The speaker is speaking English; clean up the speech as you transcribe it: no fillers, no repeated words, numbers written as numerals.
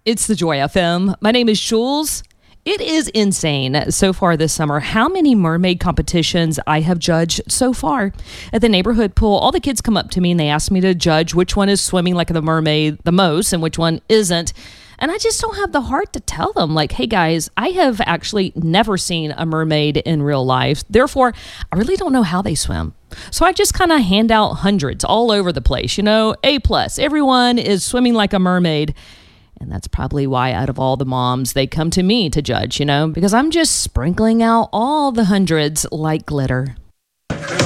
It's the Joy FM. My name is Jules. It is insane so far this summer how many mermaid competitions I have judged so far. At the neighborhood pool, all the kids come up to me and they ask me to judge which one is swimming like the mermaid the most and which one isn't. And I just don't have the heart to tell them, like, hey guys, I have actually never seen a mermaid in real life. Therefore, I really don't know how they swim. So I just kind of hand out hundreds all over the place. A+. Everyone is swimming like a mermaid. And that's probably why out of all the moms, they come to me to judge, because I'm just sprinkling out all the hundreds like glitter.